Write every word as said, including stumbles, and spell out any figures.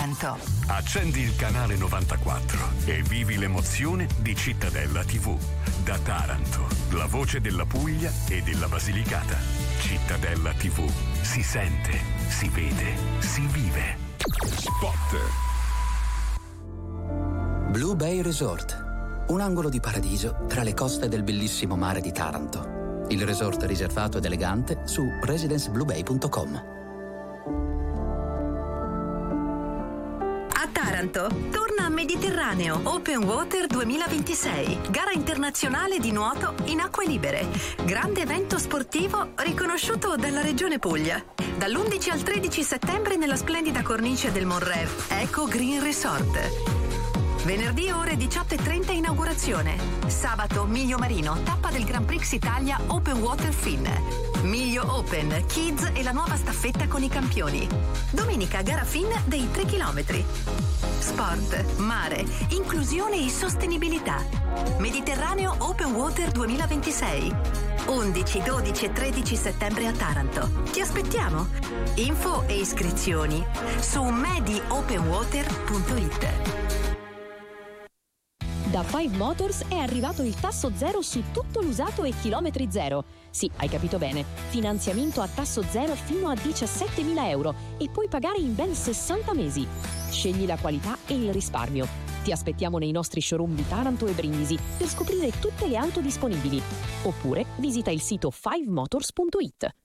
Taranto. Accendi il canale novantaquattro e vivi l'emozione di Cittadella tivù. Da Taranto, la voce della Puglia e della Basilicata. Cittadella tivù. Si sente, si vede, si vive. Spot. Blue Bay Resort. Un angolo di paradiso tra le coste del bellissimo mare di Taranto. Il resort riservato ed elegante su residence blue bay punto com. A Taranto torna Mediterraneo Open Water duemilaventisei, gara internazionale di nuoto in acque libere. Grande evento sportivo riconosciuto dalla Regione Puglia. Dall'undici al tredici settembre nella splendida cornice del Monrev Eco Green Resort. Venerdì ore diciotto e trenta inaugurazione. Sabato Miglio Marino, tappa del Grand Prix Italia Open Water Fin. Miglio Open, Kids e la nuova staffetta con i campioni. Domenica gara fin dei tre chilometri. Sport, mare, inclusione e sostenibilità. Mediterraneo Open Water duemilaventisei. undici, dodici e tredici settembre a Taranto. Ti aspettiamo. Info e iscrizioni su medi open water punto it. Da Five Motors è arrivato il tasso zero su tutto l'usato e chilometri zero. Sì, hai capito bene. Finanziamento a tasso zero fino a diciassettemila euro e puoi pagare in ben sessanta mesi. Scegli la qualità e il risparmio. Ti aspettiamo nei nostri showroom di Taranto e Brindisi per scoprire tutte le auto disponibili. Oppure visita il sito five motors punto it.